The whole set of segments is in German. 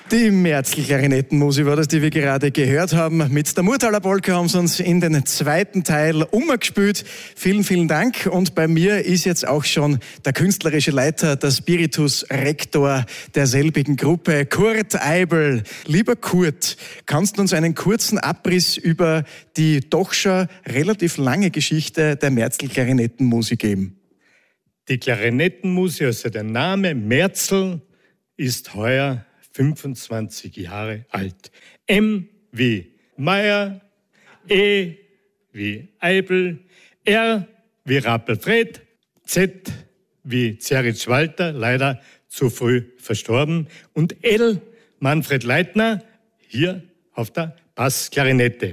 Die Märzl-Klarinettenmusik war das, die wir gerade gehört haben. Mit der Murtaler Polka haben sie uns in den zweiten Teil umgespielt. Vielen, vielen Dank. Und bei mir ist jetzt auch schon der künstlerische Leiter, der Spiritus Rector derselbigen Gruppe, Kurt Eibl. Lieber Kurt, kannst du uns einen kurzen Abriss über die doch schon relativ lange Geschichte der Märzl-Klarinettenmusik geben? Die Klarinettenmusik, also der Name Märzl, ist heuer 25 Jahre alt. M wie Meyer, E wie Eibl, R wie Rappelfred, Z wie Zeritz Walter, leider zu früh verstorben, und L Manfred Leitner, hier auf der Bassklarinette.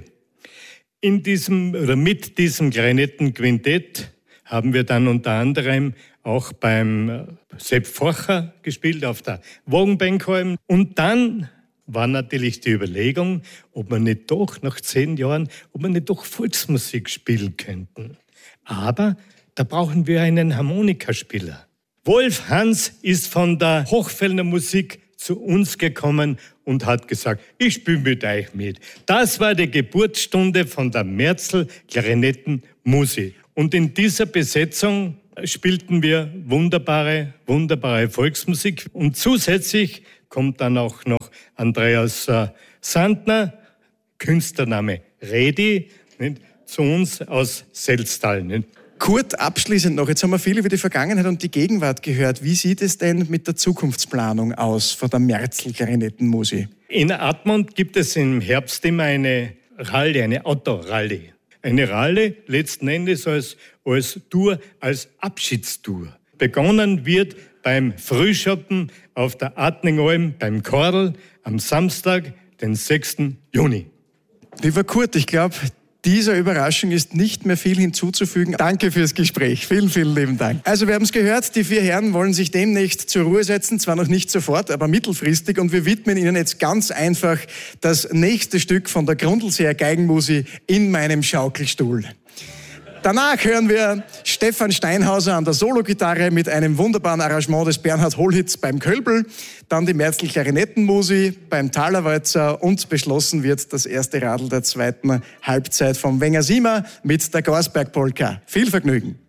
Mit diesem Klarinettenquintett haben wir dann unter anderem auch beim Sepp Forcher gespielt auf der Wogenbenkholm. Und dann war natürlich die Überlegung, ob wir nicht doch nach 10 Jahren, Volksmusik spielen könnten. Aber da brauchen wir einen Harmonikaspieler. Wolf Hans ist von der Hochfelder Musik zu uns gekommen und hat gesagt, ich spiele mit euch mit. Das war die Geburtsstunde von der Märzl-Klarinettenmusik. Und in dieser Besetzung spielten wir wunderbare Volksmusik. Und zusätzlich kommt dann auch noch Andreas Sandner, Künstlername Redi, zu uns aus Selztal. Kurt, abschließend noch, jetzt haben wir viel über die Vergangenheit und die Gegenwart gehört. Wie sieht es denn mit der Zukunftsplanung aus von der Märzl-Klarinettenmusik? In Admont gibt es im Herbst immer eine Rallye, eine Autorallye. Eine Rallye letzten Endes als Tour, als Abschiedstour. Begonnen wird beim Frühschoppen auf der Adningalm beim Kordl am Samstag, den 6. Juni. Lieber Kurt, ich glaube, dieser Überraschung ist nicht mehr viel hinzuzufügen. Danke fürs Gespräch. Vielen, vielen lieben Dank. Also wir haben es gehört, die 4 Herren wollen sich demnächst zur Ruhe setzen. Zwar noch nicht sofort, aber mittelfristig. Und wir widmen ihnen jetzt ganz einfach das nächste Stück von der Grundlseer Geigenmusik in meinem Schaukelstuhl. Danach hören wir Stefan Steinhauser an der Sologitarre mit einem wunderbaren Arrangement des Bernhard Hollhitz beim Kölbl, dann die Märzl-Klarinettenmusik beim Talerwalzer und beschlossen wird das erste Radl der zweiten Halbzeit vom Wenger Siemer mit der Gausberg-Polka. Viel Vergnügen!